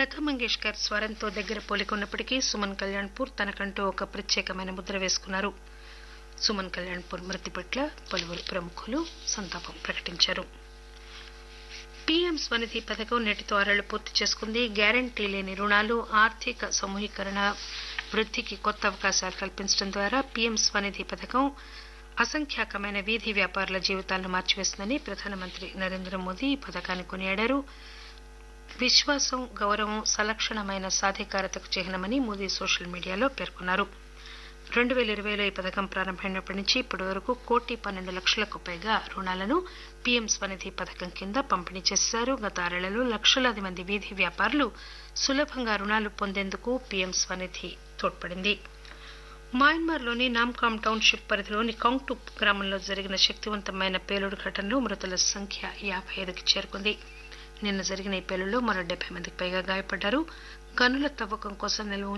లతా మంగేష్కర్ స్వరంతో దగ్గర పోలికున్నప్పటికీ సుమన్ కళ్యాణ్పూర్ తనకంటూ ఒక ప్రత్యేకమైన ముద్ర వేసుకున్నారు. సుమన్ కళ్యాణ్పూర్ మృతి పట్ల పలువురు ప్రముఖులు సంతాపం ప్రకటించారు. పీఎం స్వనిధి పథకం నేటితో 6 ఏళ్లు పూర్తి చేసుకుంది. గ్యారంటీ లేని రుణాలు, ఆర్థిక సమూహీకరణ వృద్ధికి కొత్త అవకాశాలు కల్పించడం ద్వారా పీఎం స్వనిధి పథకం అసంఖ్యాకమైన వీధి వ్యాపారుల జీవితాలను మార్చివేసిందని ప్రధానమంత్రి నరేంద్ర మోదీ ఈ పథకాన్ని కొనియాడారు. విశ్వాసం, గౌరవం సలక్షణమైన సాధికారతకు చిహ్నమని మోదీ సోషల్ మీడియాలో పేర్కొన్నారు. 2020లో ఈ పథకం ప్రారంభమైనప్పటి నుంచి ఇప్పటి వరకు 1,12,00,000కు పైగా రుణాలను పీఎం స్వనిధి పథకం కింద పంపిణీ చేశారు. గత 6 ఏళ్లలో లక్షలాది మంది వీధి వ్యాపారులు సులభంగా రుణాలు పొందేందుకు పీఎం స్వనిధి తోడ్పడింది. మయన్మార్లోని నామ్కామ్ టౌన్షిప్ పరిధిలోని కాంగ్టుప్ గ్రామంలో జరిగిన శక్తివంతమైన పేలుడు ఘటనలో మృతుల సంఖ్య 55కి చేరుకుంది. నిన్న జరిగిన ఈ పేలుడులో మరో 70 మందికి పైగా గాయపడ్డారు. గనుల తవ్వకం కోసం నిల్వ